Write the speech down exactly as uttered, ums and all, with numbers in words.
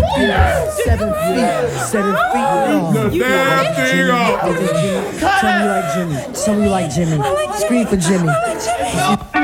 feet, seven feet, seven feet. Oh, The damn thing off. Tell me you like Jimmy. Tell me you like Jimmy. Scream for Jimmy.